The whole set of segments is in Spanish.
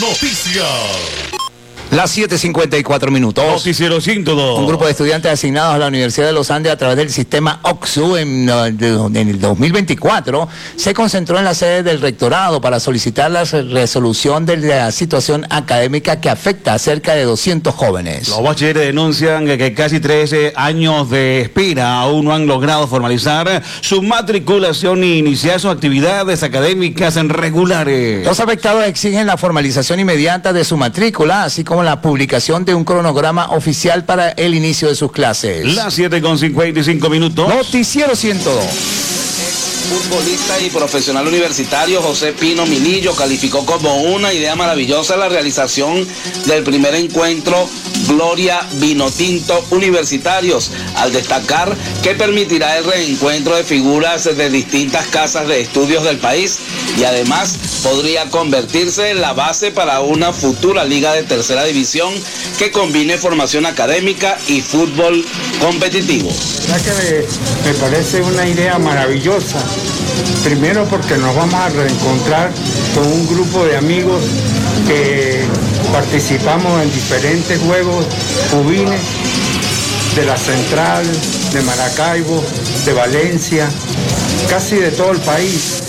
Noticias. Las 7:54 minutos. Noticiero 102. Un grupo de estudiantes asignados a la Universidad de los Andes a través del sistema OXU en el 2024 se concentró en la sede del rectorado para solicitar la resolución de la situación académica que afecta a cerca de 200 jóvenes. Los bachilleres denuncian que casi 13 años de espera aún no han logrado formalizar su matriculación e iniciar sus actividades académicas regulares. Los afectados exigen la formalización inmediata de su matrícula, así como la publicación de un cronograma oficial para el inicio de sus clases. Las 7:55 minutos. Noticiero 102. Futbolista y profesional universitario José Pino Milillo calificó como una idea maravillosa la realización del primer encuentro Gloria Vinotinto Universitarios, al destacar que permitirá el reencuentro de figuras de distintas casas de estudios del país y además podría convertirse en la base para una futura liga de tercera división que combine formación académica y fútbol competitivo. La que me parece una idea maravillosa. Primero porque nos vamos a reencontrar con un grupo de amigos que participamos en diferentes juegos juveniles de la Central, de Maracaibo, de Valencia, casi de todo el país.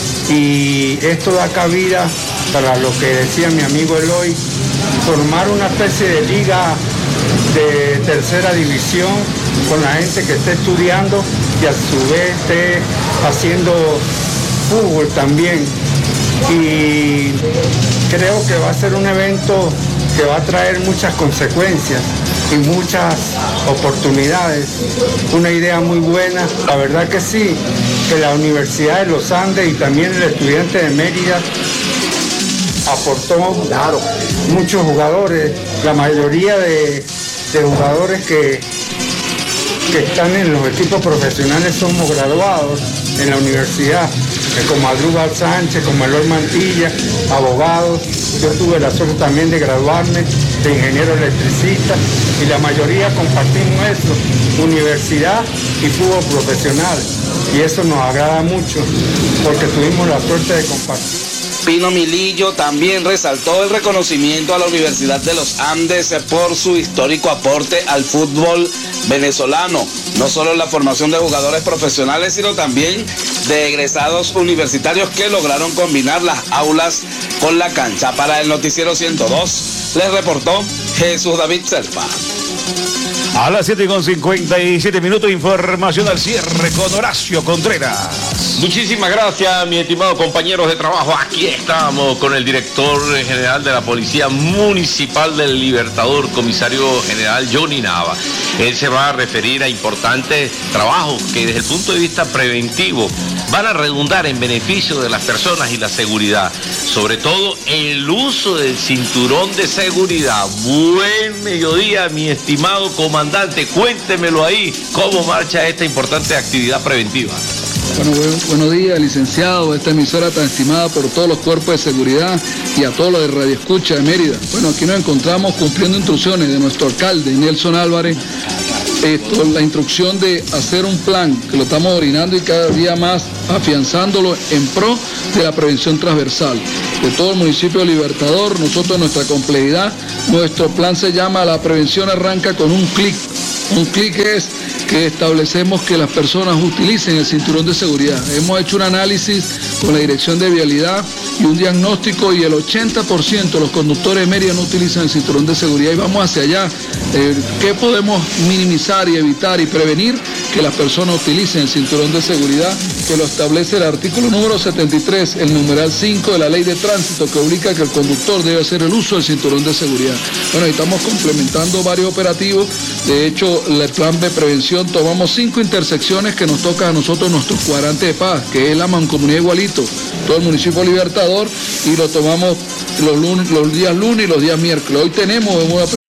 Y esto da cabida para lo que decía mi amigo Eloy, formar una especie de liga de tercera división con la gente que esté estudiando y a su vez esté haciendo fútbol también. Y creo que va a ser un evento que va a traer muchas consecuencias y muchas oportunidades. Una idea muy buena, la verdad que sí, que la Universidad de los Andes y también el estudiante de Mérida aportó muchos jugadores, la mayoría de jugadores que están en los equipos profesionales somos graduados en la universidad, como Adrúbal Sánchez, como Eloy Mantilla, abogados. Yo tuve la suerte también de graduarme de ingeniero electricista y la mayoría compartimos eso, universidad y fútbol profesional. Y eso nos agrada mucho porque tuvimos la suerte de compartir. Pino Milillo también resaltó el reconocimiento a la Universidad de los Andes por su histórico aporte al fútbol venezolano, no solo en la formación de jugadores profesionales, sino también de egresados universitarios que lograron combinar las aulas con la cancha. Para el Noticiero 102, les reportó Jesús David Serpa. A las 7:57 minutos, información al cierre con Horacio Contreras. Muchísimas gracias, mis estimados compañeros de trabajo. Aquí estamos con el director general de la Policía Municipal del Libertador, comisario general Johnny Nava. Él se va a referir a importantes trabajos que desde el punto de vista preventivo van a redundar en beneficio de las personas y la seguridad. Sobre todo el uso del cinturón de seguridad. Buen mediodía, mi estimado comandante. Cuéntemelo ahí, cómo marcha esta importante actividad preventiva. Bueno, buenos días, licenciado, esta emisora tan estimada por todos los cuerpos de seguridad y a todos los de Radio Escucha de Mérida. Bueno, aquí nos encontramos cumpliendo instrucciones de nuestro alcalde, Nelson Álvarez, la instrucción de hacer un plan que lo estamos orinando y cada día más afianzándolo en pro de la prevención transversal de todo el municipio de Libertador. Nosotros en nuestra complejidad, nuestro plan se llama La Prevención Arranca con un clic. Un clic es que establecemos que las personas utilicen el cinturón de seguridad. Hemos hecho un análisis con la Dirección de Vialidad y un diagnóstico y el 80% de los conductores de Mérida no utilizan el cinturón de seguridad y vamos hacia allá. ¿Qué podemos minimizar y evitar y prevenir? Que las personas utilicen el cinturón de seguridad, que lo establece el artículo número 73, el numeral 5 de la Ley de Tránsito, que obliga que el conductor debe hacer el uso del cinturón de seguridad. Bueno, estamos complementando varios operativos. De hecho, el plan de prevención, tomamos 5 intersecciones que nos tocan a nosotros, nuestros cuadrantes de paz, que es la Mancomunidad Igualito, todo el municipio Libertador, y lo tomamos los días lunes y los días miércoles. Hoy tenemos una